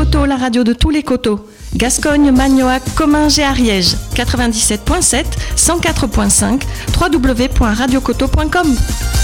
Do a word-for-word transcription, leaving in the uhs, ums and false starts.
Coteaux, la radio de tous les coteaux. Gascogne, Magnoac, Comminges et Ariège. quatre-vingt-dix-sept virgule sept, cent quatre virgule cinq, w w w point radio coteaux point com.